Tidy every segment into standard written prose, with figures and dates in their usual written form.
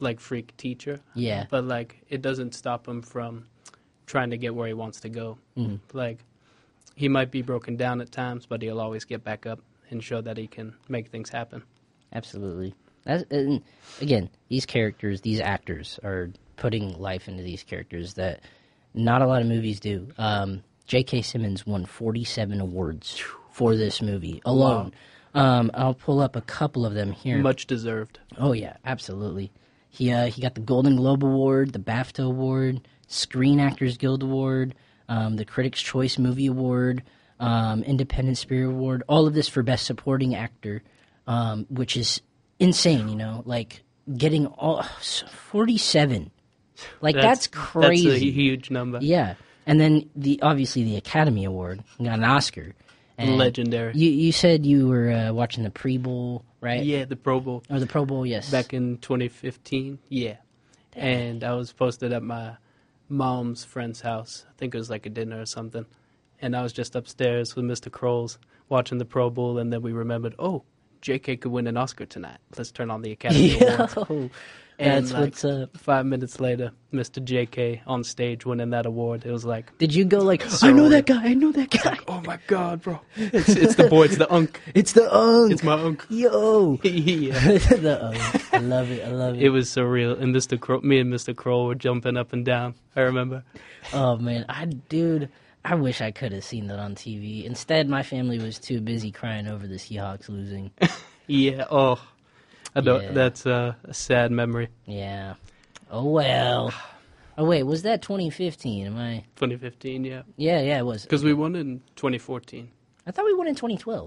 like freak teacher. Yeah. But like it doesn't stop him from trying to get where he wants to go. Like he might be broken down at times, but he'll always get back up and show that he can make things happen. Absolutely. And again, these characters, these actors are putting life into these characters that not a lot of movies do. J.K. Simmons won 47 awards for this movie alone. Wow. I'll pull up a couple of them here. Much deserved. Oh, yeah, absolutely. He got the Golden Globe Award, the BAFTA Award, Screen Actors Guild Award, the Critics' Choice Movie Award, Independent Spirit Award, all of this for Best Supporting Actor, which is insane, you know, like getting all 47. Like that's crazy. That's a huge number. Yeah. And then obviously the Academy Award, he got an Oscar. And legendary. You said you were watching the Pre-Bowl, right? Yeah, the Pro Bowl. Or the Pro Bowl, yes. Back in 2015, yeah. And I was posted at my mom's friend's house. I think it was like a dinner or something. And I was just upstairs with Mr. Kroll's watching the Pro Bowl, and then we remembered, oh, JK could win an Oscar tonight. Let's turn on the Academy Awards. And that's like what's up. 5 minutes later, Mr. JK on stage winning that award. It was like... Did you go like, so I know that guy. Oh my God, bro. It's the boy, it's the unk. It's the unk. It's my unk. Yo. Yeah. The unk. I love it. It was surreal. And me and Mr. Kroll were jumping up and down. I remember. Oh, man. I wish I could have seen that on TV. Instead, my family was too busy crying over the Seahawks losing. Yeah. Oh, Yeah. That's a sad memory. Yeah. Oh, well. Oh, wait. Was that 2015? 2015, yeah. Yeah, it was. Because we won in 2014. I thought we won in 2012.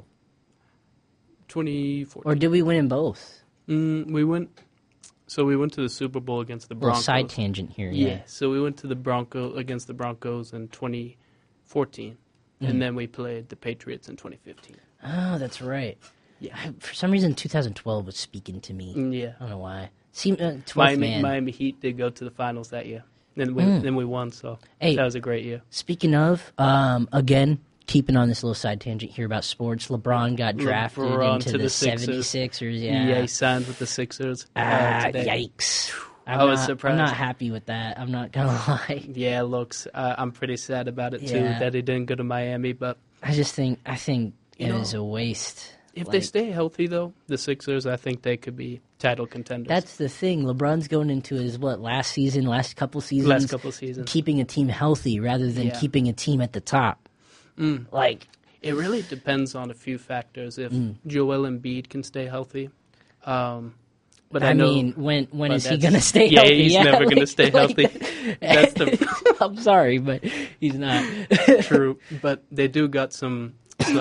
2014. Or did we win in both? We went to the Super Bowl against the Broncos. Side tangent here, yeah. So we went to the against the Broncos in 2014. And then we played the Patriots in 2015. Oh, that's right. Yeah. For some reason, 2012 was speaking to me. Yeah. I don't know why. 12th man. Miami Heat did go to the finals that year. Then we won, so that was a great year. Speaking of, again, keeping on this little side tangent here about sports, LeBron got drafted into the 76ers. Yeah, he signed with the Sixers. Yikes. I was surprised. I'm not happy with that. I'm not going to lie. Yeah, looks. I'm pretty sad about it, too, that he didn't go to Miami. But I think it is a waste. If they stay healthy, though, the Sixers, I think they could be title contenders. That's the thing. LeBron's going into his, last couple seasons? Last couple seasons. Keeping a team healthy rather than keeping a team at the top. Like, it really depends on a few factors. If Joel Embiid can stay healthy. But I mean, when is he going to stay healthy? He's never going to stay healthy. That's I'm sorry, but he's not. True. But they do got some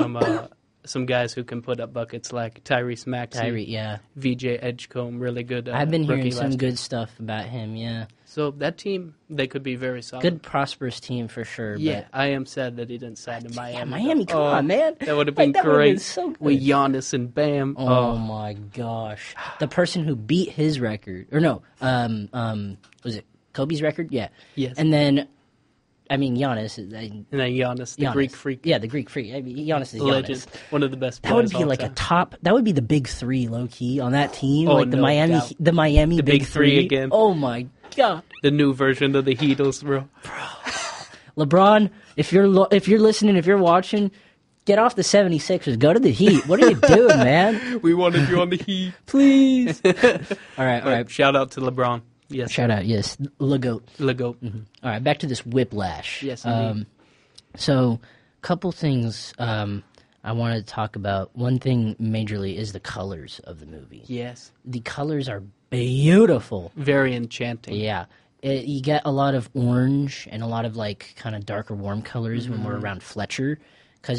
guys who can put up buckets like Tyrese Maxey, VJ Edgecombe, really good. I've been hearing some good stuff about him, yeah. So that team, they could be very solid. Good, prosperous team for sure. Yeah, but I am sad that he didn't sign in Miami. Yeah, Miami, come on, man. That would have been great so good. with Giannis and Bam. Oh, my gosh. The person who beat his record, or no, was it Kobe's record? Yeah. Yes. And then, I mean, Giannis. And then Giannis, the Greek freak. Yeah, the Greek freak. I mean, Giannis is legend. Giannis. One of the best players. That would be like a top. That would be the big three, low key, on that team. Oh, like the Miami big three again. Oh my god. The new version of the Heatles, bro. LeBron, if you're listening, if you're watching, get off the 76ers. Go to the Heat. What are you doing, man? We wanted you on the Heat, please. All right. Shout out to LeBron. Yes. Shout out, yes. LeGoat. Mm-hmm. All right, back to this Whiplash. Yes, indeed. So, couple things I wanted to talk about. One thing majorly is the colors of the movie. Yes. The colors are beautiful. Very enchanting. Yeah. You get a lot of orange and a lot of, like, kind of darker, warm colors when we're around Fletcher. Because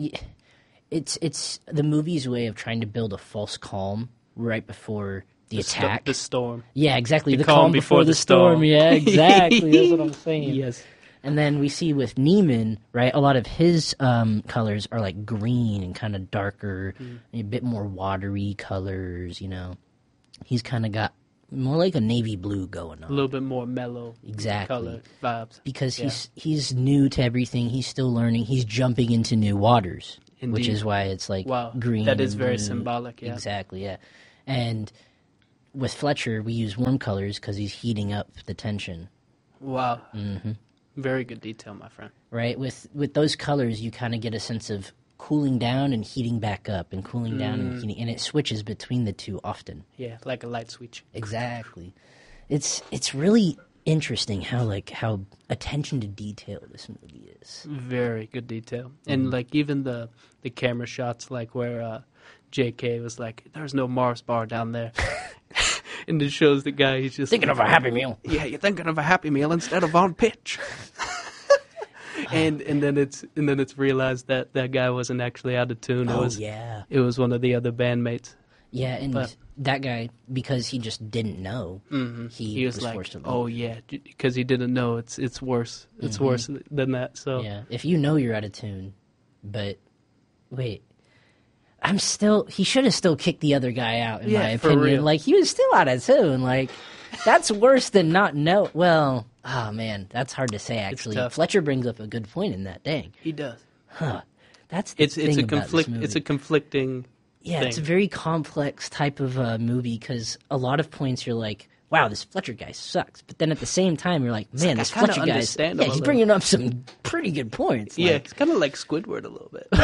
it's the movie's way of trying to build a false calm right before the attack. The storm. Yeah, exactly. The calm before the storm. Yeah, exactly. That's what I'm saying. Yes. And then we see with Neiman, right, a lot of his colors are like green and kind of darker, a bit more watery colors, you know. He's kind of got more like a navy blue going on. A little bit more mellow color vibes. Because he's new to everything. He's still learning. He's jumping into new waters, which is why it's like green. That is and very blue. symbolic, yeah. Exactly, yeah. And with Fletcher, we use warm colors because he's heating up the tension. Wow. Mm-hmm. Very good detail, my friend. Right? With those colors, you kind of get a sense of cooling down and heating back up, and cooling down and heating, and it switches between the two often. Yeah, like a light switch. Exactly. It's really interesting how attention to detail this movie is. Very good detail. And like even the camera shots, like where JK was like, there's no Mars bar down there. And it shows the guy, he's just Thinking of a Happy Meal. Yeah, you're thinking of a Happy Meal instead of on pitch. and then it's realized that that guy wasn't actually out of tune. It was one of the other bandmates. Yeah, and that guy, because he just didn't know, he was like, forced to leave. oh yeah, because he didn't know it's worse. It's worse than that. So yeah, if you know you're out of tune, but wait, he should have still kicked the other guy out, in my opinion. Real. Like, he was still out of tune. Like, that's worse than not know. Well, oh man, that's hard to say, actually. Fletcher brings up a good point in that. Dang. He does. Huh. That's the thing about this movie. It's a conflicting thing. It's a very complex type of movie, because a lot of points you're like, wow, this Fletcher guy sucks. But then at the same time, you're like, man, this Fletcher guy, he's bringing up some pretty good points. Yeah, like, it's kind of like Squidward a little bit.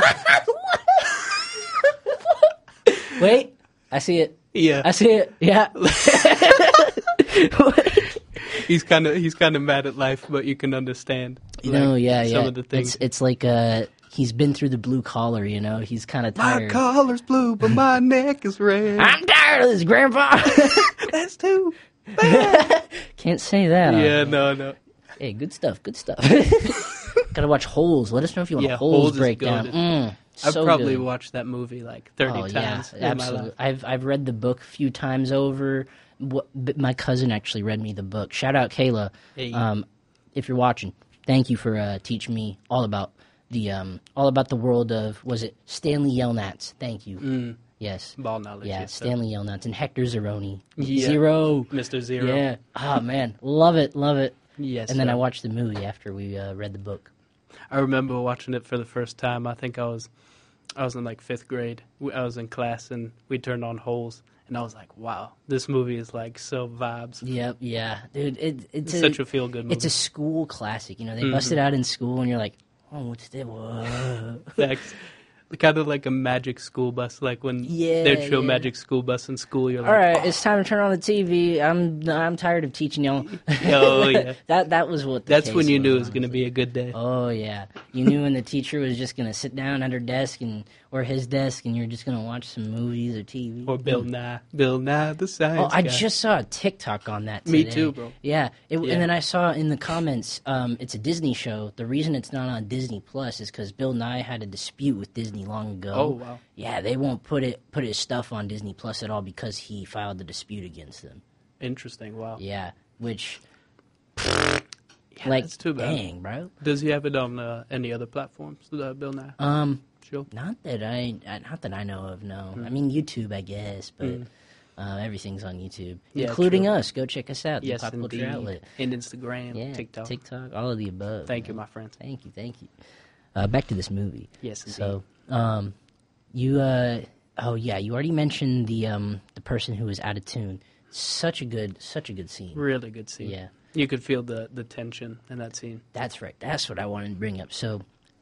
Wait, I see it. Yeah, I see it. Yeah. He's kind of mad at life, but you can understand. Some of the things. It's like he's been through the blue collar. He's kind of tired. My collar's blue, but my neck is red. I'm tired of this, Grandpa. That's too bad. Can't say that. Yeah, no. Hey, good stuff. Gotta watch Holes. Let us know if you want a Holes breakdown. I've probably watched that movie like 30 times. Yeah, absolutely. I've read the book a few times over. My cousin actually read me the book. Shout out Kayla. Hey. If you're watching, thank you for teaching me all about the world of, was it Stanley Yelnats? Thank you. Yes. Ball knowledge. Yeah, Stanley Yelnats and Hector Zeroni. Yeah. Zero. Mr. Zero. Yeah. Oh man, love it. Yes. And then I watched the movie after we read the book. I remember watching it for the first time. I think I was in like 5th grade. I was in class and we turned on Holes, and I was like, wow, this movie is like so vibes. Yep, yeah. Dude, it's such a feel-good movie. It's a school classic. They bust it out in school and you're like, oh, what's that? Whoa. Thanks. Kind of like a Magic School Bus, like when they'd show Magic School Bus in school. You're like, all right, it's time to turn on the TV. I'm tired of teaching y'all. Oh yeah, that was what. That's when you knew it was going to be a good day. Oh yeah, you knew when the teacher was just going to sit down at her desk or his desk, and you're just going to watch some movies or TV. Or Bill Nye the Science Guy. I just saw a TikTok on that today. Me too, bro. Yeah. And then I saw in the comments, it's a Disney show. The reason it's not on Disney Plus is because Bill Nye had a dispute with Disney long ago. Oh wow. Yeah, they won't put his stuff on Disney Plus at all because he filed a dispute against them. Interesting. Wow. Yeah, which yeah, like that's too bad. Dang, bro. Does he have it on any other platforms? Bill Nye. Show? Not that I know of. No, I mean YouTube, I guess, but everything's on YouTube, including us. Go check us out. Yes, the Pop Culture Outlet, and Instagram, TikTok, all of the above. Thank you, my friends. Thank you. Back to this movie. Yes, indeed. So, you already mentioned the person who was out of tune. Such a good scene. Really good scene. Yeah, you could feel the tension in that scene. That's right. That's what I wanted to bring up. So,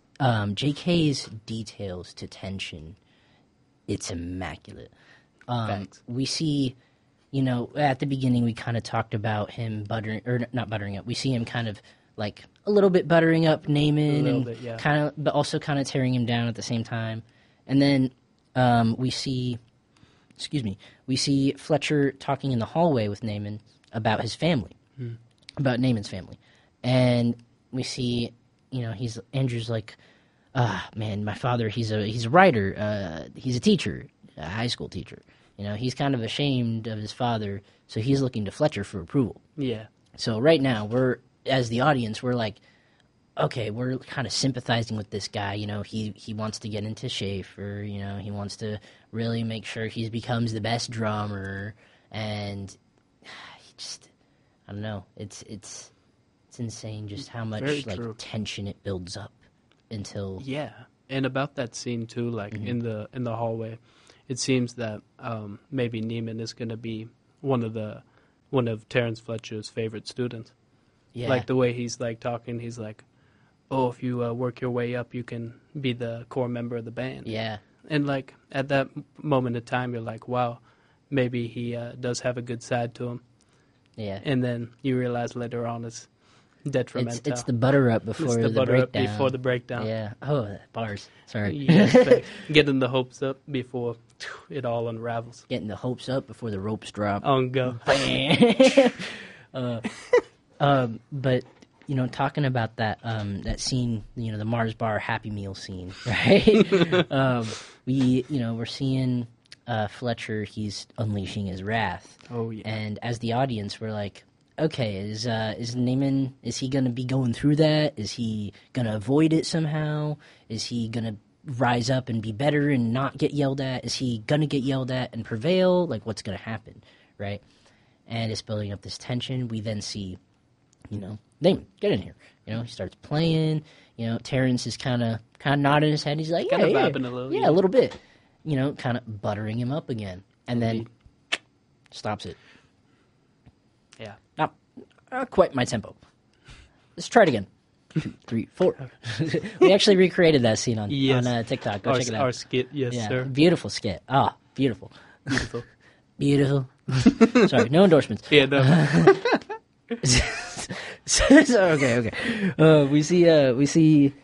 JK's details to tension, it's immaculate. Thanks. We see, at the beginning we kind of talked about him not buttering up. We see him kind of like a little bit buttering up Naaman kind of, but also kind of tearing him down at the same time. And then we see Fletcher talking in the hallway with Naaman about his family, about Naaman's family, and we see, Andrew's like, man, my father, he's a writer, he's a teacher, a high school teacher. He's kind of ashamed of his father, so he's looking to Fletcher for approval. Yeah. So right now, as the audience, we're like, okay, we're kind of sympathizing with this guy. He wants to get into Schaefer. He wants to really make sure he becomes the best drummer, and he just, I don't know. It's insane just how much tension it builds up until. Yeah, and about that scene too, like in the hallway, it seems that maybe Naaman is going to be one of Terrence Fletcher's favorite students. Yeah. Like the way he's like talking, he's like, "Oh, if you work your way up, you can be the core member of the band." Yeah. And like at that moment in time, you're like, "Wow, maybe he does have a good side to him." Yeah. And then you realize later on it's detrimental. It's the butter up before It's the butter up breakdown. before the breakdown. Yeah. Oh, bars. Sorry. Yes, like getting the hopes up before it all unravels. Getting the hopes up before the ropes drop. On go. But talking about that scene, the Mars Bar Happy Meal scene, right? We're seeing Fletcher. He's unleashing his wrath. Oh yeah. And as the audience, we're like, okay, is Naaman? Is he gonna be going through that? Is he gonna avoid it somehow? Is he gonna rise up and be better and not get yelled at? Is he gonna get yelled at and prevail? Like, what's gonna happen, right? And it's building up this tension. We then see, Naaman, get in here. He starts playing. Terrence is kind of nodding his head. He's like, Kinda yeah, vibing a little, yeah, yeah. a little bit. Kind of buttering him up again, and then stops it. Yeah. Not quite my tempo. Let's try it again. 2, 3, 4. We actually recreated that scene on TikTok. Go check it out. Our skit, yes, Yeah, sir. beautiful skit. Ah, beautiful. Beautiful. Beautiful. Sorry, no endorsements. Yeah, no. Okay. We see.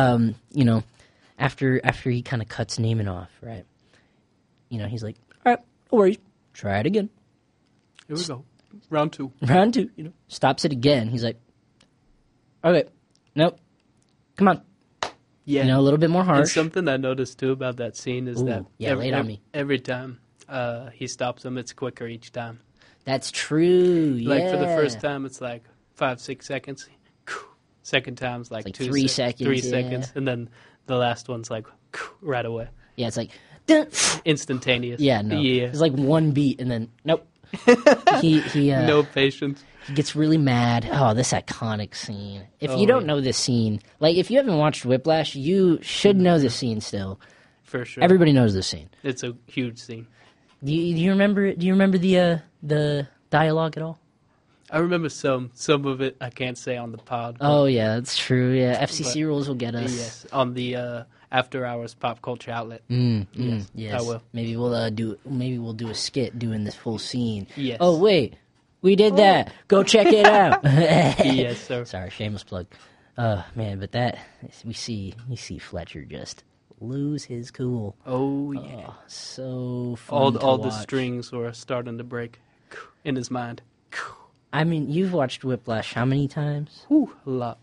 After he kind of cuts Naaman off, right? He's like, all right, no worries. Try it again. Here we go. Round 2. Round 2. Stops it again. He's like, okay, nope. Come on. Yeah. A little bit more And harsh. something I noticed too about that scene is that lay it on me. every time he stops him, it's quicker each time. That's true. Yeah. Like for the first time, it's like 5-6 seconds. Second time's like, like 2 3 seconds. 3 yeah. seconds, and then the last one's like right away, Yeah, it's like, dun. instantaneous. Yeah, no. Yeah. It's like one beat, and then nope. he No patience. He gets really mad. Oh, this iconic scene. If Oh, you don't yeah. know this scene, like if you haven't watched Whiplash, you should know this scene still. For sure. Everybody knows this scene. It's a huge scene. Do you remember it? Do you remember the dialogue at all? I remember some of it. I can't say on the pod. but Oh yeah, that's true. Yeah, FCC rules will get us. yes, on the After Hours Pop Culture Outlet. Yes, I will. Maybe we'll do a skit doing this full scene. Yes. Oh wait, we did that. Go check it out. Yes, sir. Sorry, shameless plug. Man, but we see Fletcher just lose his cool. Oh yeah. Oh, so fun all to the watch. strings were starting to break in his mind. I mean, you've watched Whiplash how many times? Whew, a lot.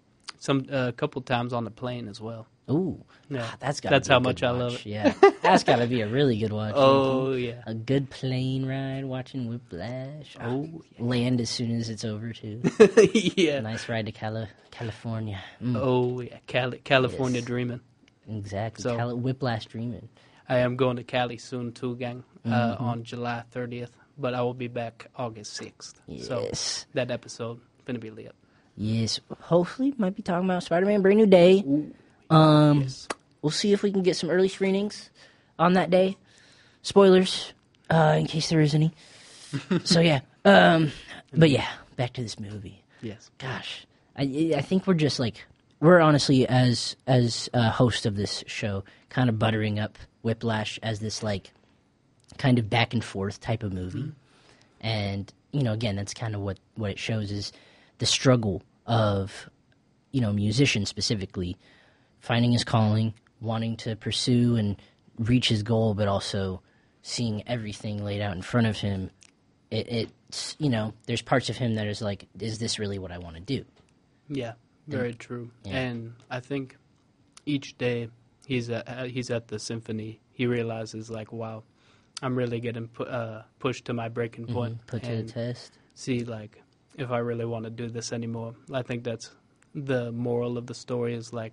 A couple times on the plane as well. Ooh, Yeah, that's that's be how a much good I love watch. it. Yeah, that's got to be a really good watch. Oh yeah. A good plane ride watching Whiplash. Oh, Land as soon as it's over too. Yeah. Nice ride to California. Oh yeah. California Yes. dreaming. Exactly. So- Whiplash dreaming. I am going to Cali soon too, gang. Mm-hmm. On July 30th, but I will be back August 6th. So Yes. that episode gonna be lit. Yes. Hopefully, might be talking about Spider-Man: Brand New Day. Yes. We'll see if we can get some early screenings on that day. Spoilers, in case there is any. So yeah. But yeah, back to this movie. Yes. Gosh, I think we're just like we're honestly as host of this show, kind of buttering up Whiplash as this like kind of back and forth type of movie, and again, that's kind of what it shows is the struggle of musicians specifically finding his calling, wanting to pursue and reach his goal, but also seeing everything laid out in front of him. It's there's parts of him that is like, is this really what I want to do? Yeah. Very true. Yeah. And I think each day he's at the symphony, he realizes like, wow, I'm really getting pushed to my breaking point. Put to and the test. see like if I really want to do this anymore. I think that's the moral of the story is like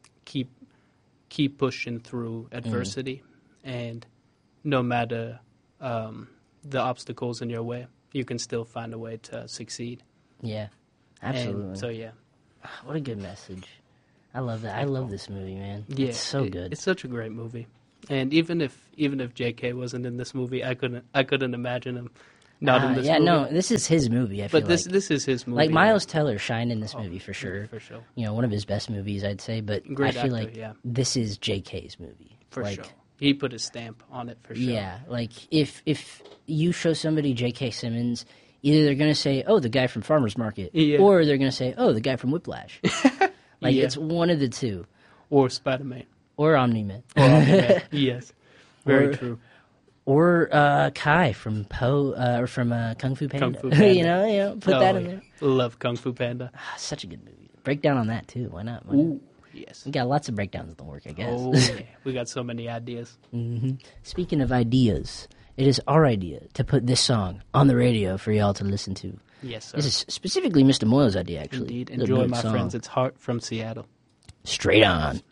keep pushing through adversity, and no matter the obstacles in your way, you can still find a way to succeed. Yeah, absolutely. And so yeah, What a good message. I love that. I love this movie, man. yeah, It's so good. It's such a great movie. And even if J.K. wasn't in this movie, I couldn't imagine him Not in this yeah, movie. no, this is his movie. I feel But this like. this is his movie. Like Miles Teller shined in this movie for yeah, sure. for sure. You know, one of his best movies, I'd say. But Great I feel actor, like yeah. this is J.K.'s movie. For like, sure. He put his stamp on it for sure. Yeah, like if you show somebody J.K. Simmons, either they're gonna say, "Oh, the guy from Farmer's Market," Yeah. or they're gonna say, "Oh, the guy from Whiplash." Like Yeah. it's one of the two, Or Spider-Man. or Omni-Man, Yes. Very Or- true. or Kai from or from Kung Fu Panda. Kung Fu Panda. you know, put that in yeah. there. Love Kung Fu Panda. Ah, such a good movie. Breakdown on that too. Why not? Why not? Ooh, yes. We got lots of breakdowns in the work, I guess. Oh, yeah. We got so many ideas. Speaking of ideas, it is our idea to put this song on the radio for y'all to listen to. Yes, sir. This is specifically Mr. Moyle's idea, actually. Indeed. Little Enjoy, note my song. friends. It's Heart from Seattle. Straight on.